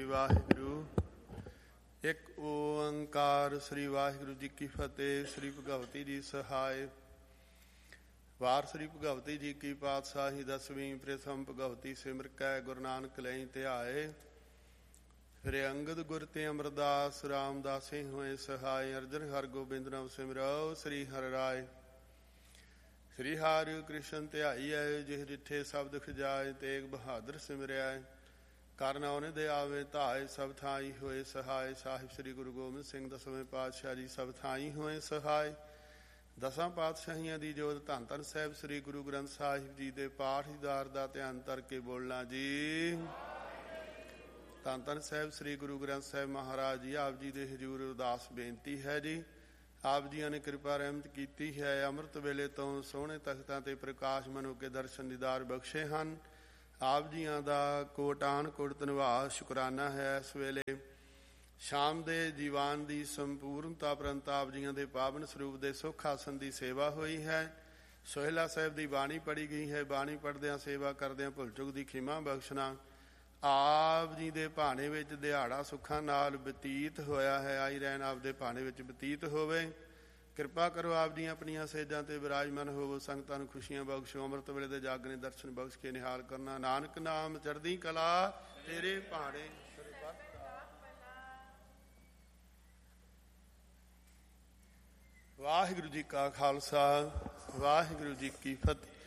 ਵਾਹਿਗੁਰੂ। ਇੱਕ ਓੰਕਾਰ ਸ੍ਰੀ ਵਾਹਿਗੁਰੂ ਜੀ ਕੀ ਫਤਿਹ। ਸ੍ਰੀ ਭਗਵਤੀ ਜੀ ਸਹਾਇ। ਵਾਰ ਸ੍ਰੀ ਭਗਵਤੀ ਜੀ ਕੀ ਪਾਤਸ਼ਾਹੀ ਦਸਵੀਂ ਪ੍ਰਥਮ ਭਗਵਤੀ ਸਿਮਰ ਕੈ ਗੁਰੂ ਨਾਨਕ ਲਈ ਧਿਆਏ। ਫਿਰ ਅੰਗਦ ਗੁਰ ਤੇ ਅਮਰਦਾਸ ਰਾਮਦਾਸੇ ਹੋਏ ਸਹਾਇ। ਅਰਜਨ ਹਰ ਗੋਬਿੰਦ ਨਾਮ ਸਿਮਰੋ ਸ੍ਰੀ ਹਰਿ ਰਾਏ। ਸ੍ਰੀ ਹਰਿ ਕ੍ਰਿਸ਼ਨ ਧਿਆਈਐ ਜਿਹ ਡਿਠੇ ਸ਼ਬਦ ਖਿਜਾਏ। ਤੇਗ ਬਹਾਦਰ ਸਿਮਰਿਆ ਕਰਨ ਉਹਨੇ ਦੇ ਆਵੇ ਧਾਏ। ਸਭ ਥਾਈ ਹੋਏ ਸਹਾਇ। ਸਾਹਿਬ ਸ੍ਰੀ ਗੁਰੂ ਗੋਬਿੰਦ ਸਿੰਘ ਦਸਵੇਂ ਪਾਤਸ਼ਾਹ ਜੀ ਸਭ ਥਾਈ ਹੋਏ ਸਹਾਇ। ਦਸਾਂ ਪਾਤਸ਼ਾਹੀਆਂ ਦੀ ਜੋਤ ਧੰਨ ਧੰਨ ਸਾਹਿਬ ਸ੍ਰੀ ਗੁਰੂ ਗ੍ਰੰਥ ਸਾਹਿਬ ਜੀ ਦੇ ਪਾਠੀਦਾਰ ਦਾ ਧਿਆਨ ਧਰ ਕੇ ਬੋਲਣਾ ਜੀ। ਧੰਨ ਧੰਨ ਸਾਹਿਬ ਸ੍ਰੀ ਗੁਰੂ ਗ੍ਰੰਥ ਸਾਹਿਬ ਮਹਾਰਾਜ ਜੀ ਆਪ ਜੀ ਦੇ ਹਜ਼ੂਰ ਉਦਾਸ ਬੇਨਤੀ ਹੈ ਜੀ। ਆਪ ਜੀਆਂ ਨੇ ਕਿਰਪਾ ਰਹਿਮਤ ਕੀਤੀ ਹੈ। ਅੰਮ੍ਰਿਤ ਵੇਲੇ ਤੋਂ ਸੋਹਣੇ ਤਖਤਾਂ ਤੇ ਪ੍ਰਕਾਸ਼ ਮਨੋ ਕੇ ਦਰਸ਼ਨ ਦੀਦਾਰ ਬਖਸ਼ੇ ਹਨ। ਆਪ ਜੀਆਂ ਦਾ ਕੋਟਾਨ ਕੋਟ ਧੰਨਵਾਦ ਸ਼ੁਕਰਾਨਾ ਹੈ। ਇਸ ਵੇਲੇ ਸ਼ਾਮ ਦੇ ਜੀਵਾਨ ਦੀ ਸੰਪੂਰਨਤਾ ਪ੍ਰੰਤ ਆਪ ਜੀਆਂ ਦੇ ਪਾਵਨ ਸਰੂਪ ਦੇ ਸੁੱਖ ਆਸਨ ਦੀ ਸੇਵਾ ਹੋਈ ਹੈ। ਸੋਹਿਲਾ ਸਾਹਿਬ ਦੀ ਬਾਣੀ ਪੜ੍ਹੀ ਗਈ ਹੈ। ਬਾਣੀ ਪੜ੍ਹਦਿਆਂ ਸੇਵਾ ਕਰਦਿਆਂ ਭੁੱਲ ਚੁੱਕ ਦੀ ਖਿਮਾ ਬਖਸ਼ਣਾ। ਆਪ ਜੀ ਦੇ ਭਾਣੇ ਵਿੱਚ ਦਿਹਾੜਾ ਸੁੱਖਾਂ ਨਾਲ ਬਤੀਤ ਹੋਇਆ ਹੈ। ਆਈ ਰਹਿਣ ਆਪ ਦੇ ਭਾਣੇ ਵਿੱਚ ਬਤੀਤ ਹੋਵੇ। ਕਿਰਪਾ ਕਰੋ ਆਪ ਦੀਆਂ ਆਪਣੀਆਂ ਸੇਜਾਂ ਤੇ ਵਿਰਾਜਮਾਨ ਹੋਵੋ। ਸੰਗਤਾਂ ਨੂੰ ਖੁਸ਼ੀਆਂ ਬਖਸ਼ੋ। ਅੰਮ੍ਰਿਤ ਵੇਲੇ ਦੇ ਜਾਗਣੇ ਦਰਸ਼ਨ ਬਖਸ਼ ਕੇ ਨਿਹਾਲ ਕਰਨਾ। ਨਾਨਕ ਨਾਮ ਚੜ੍ਹਦੀ ਕਲਾ ਤੇਰੇ ਭਾਣੇ। ਵਾਹਿਗੁਰੂ ਜੀ ਕਾ ਖਾਲਸਾ ਵਾਹਿਗੁਰੂ ਜੀ ਕੀ ਫਤਿਹ।